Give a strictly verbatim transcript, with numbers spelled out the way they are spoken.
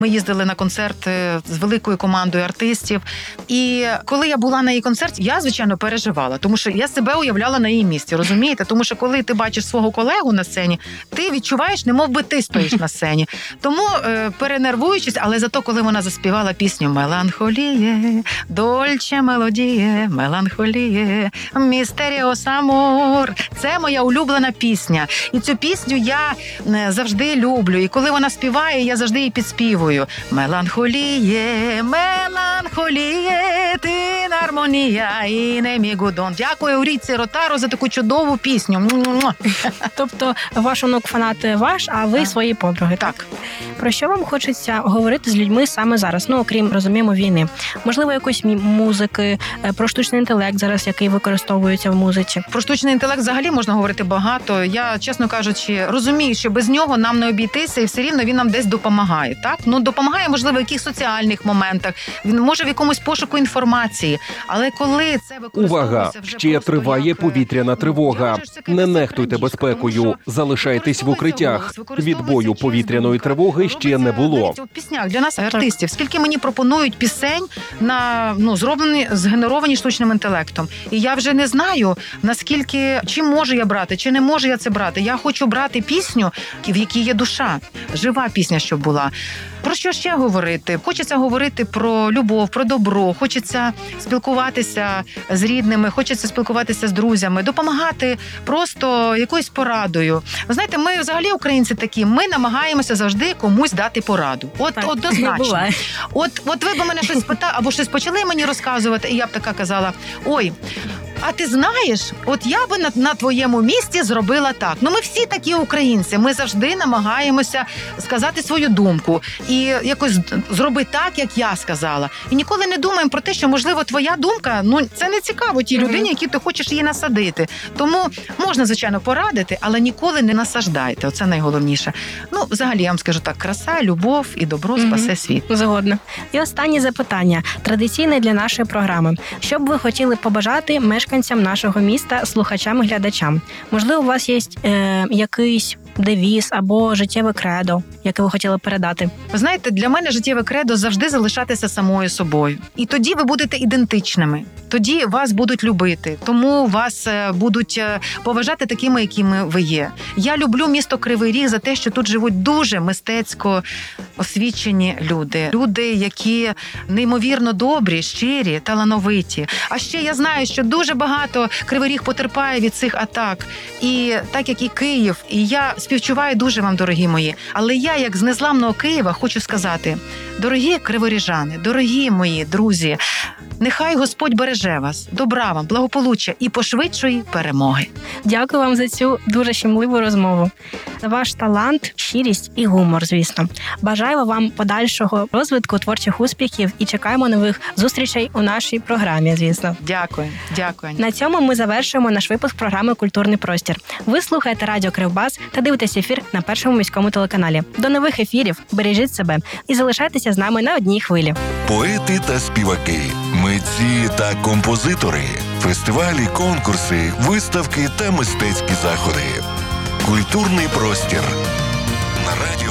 Ми їздили на концерт з великою командою артистів. І коли я була на її концерті, я, звичайно, переживала, тому що я себе уявляла на її місці, розумієте? Тому що коли ти бачиш свого колегу на сцені, ти відчуваєш, немов би ти стоїш на сцені. Тому, перенервуючись, але зато, коли вона заспівала пісню «Меланхоліє, дольче мелодіє, меланхоліє, містеріос амор», це моя улюблена пісня. І цю пісню я завжди люблю. І коли вона співає, я завжди її підспівую. Меланхоліє, меланхоліє, ти нармонія і не мігудон. Дякую Урійці Ротару за таку чудову пісню. Тобто ваш онук фанат ваш, а ви свої подруги, так? Так. Про що вам хочеться говорити з людьми саме зараз? Ну, окрім, розуміємо, війни. Можливо, якоїсь музики, про штучний інтелект зараз, який використовується в музиці. Про штучний інтелект взагалі можна говорити багато. Я, чесно кажучи, розумію, що без нього нам не обійтися, і все рівно він нам десь допомагає. Так? Ну, допомагає, можливо, в якихось соціальних моментах, він може в якомусь пошуку інформації. Але коли це використовується Увага! вже Ще просто триває як... повітряна тривога. Не нехтуйте безпекою. Залишайтесь в укриттях. Відбою повітряної тривоги ще не було. В піснях для нас, артистів, скільки мені пропонують пісень, на ну зроблені, згенеровані штучним інтелектом. І я вже не знаю, наскільки, чи можу я брати, чи не можу я це брати. Я хочу брати пісню, в якій є душа, жива пісня, щоб була. Про що ще говорити? Хочеться говорити про любов, про добро, хочеться спілкуватися з рідними, хочеться спілкуватися з друзями, допомагати просто якоюсь порадою. Ви знаєте, ми взагалі українці такі, ми намагаємося завжди комусь дати пораду. От так, однозначно. От, от ви б мене щось питали, або щось почали мені розказувати, і я б така казала, ой, а ти знаєш, от я би на, на твоєму місці зробила так. Ну, ми всі такі українці, ми завжди намагаємося сказати свою думку і якось зроби так, як я сказала. І ніколи не думаємо про те, що, можливо, твоя думка, ну, це не цікаво тій людині, якій ти хочеш її насадити. Тому можна, звичайно, порадити, але ніколи не насаждайте. Оце найголовніше. Ну, взагалі, я вам скажу так, краса, любов і добро спасе світ. Згодна. І останнє запитання, традиційне для нашої програми. Що б ви хотіли побажати мешканцям нашого міста, слухачам і глядачам? Можливо, у вас є е, якийсь девіз або життєве кредо, яке ви хотіли передати? Ви знаєте, для мене життєве кредо завжди залишатися самою собою. І тоді ви будете ідентичними. Тоді вас будуть любити. Тому вас будуть поважати такими, якими ви є. Я люблю місто Кривий Ріг за те, що тут живуть дуже мистецько освічені люди. Люди, які неймовірно добрі, щирі, талановиті. А ще я знаю, що дуже багато Кривий Ріг потерпає від цих атак. І так, як і Київ. І я співчуваю дуже вам, дорогі мої. Але я, як з незламного Києва, хочу сказати, дорогі криворіжани, дорогі мої друзі, нехай Господь береже вас, добра вам, благополуччя і пошвидшої перемоги. Дякую вам за цю дуже щемливу розмову. За ваш талант, щирість і гумор, звісно. Бажаємо вам подальшого розвитку, творчих успіхів і чекаємо нових зустрічей у нашій програмі, звісно. Дякую, дякую. На цьому ми завершуємо наш випуск програми «Культурний простір». Ви слухаєте радіо Кривбас та дивитесь ефір на Першому міському телеканалі. До нових ефірів, бережіть себе і залишайтеся з нами на одній хвилі. Поети та співаки, митці та композитори, фестивалі, конкурси, виставки та мистецькі заходи. Культурний простір на радіо